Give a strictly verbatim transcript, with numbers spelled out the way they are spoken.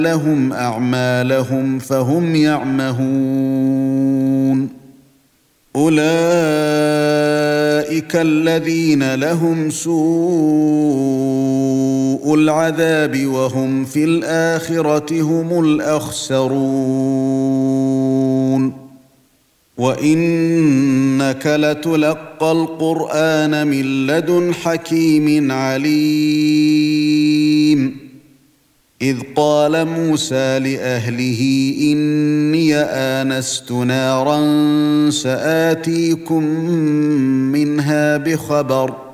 لهم أعمالهم فهم يعمهون أولئك الذين لهم سوء العذاب وهم في الآخرة هم الأخسرون وإنك لتلقى القرآن من لدن حكيم عليم إذ قال موسى لأهله إني آنست نارا سآتيكم منها بخبر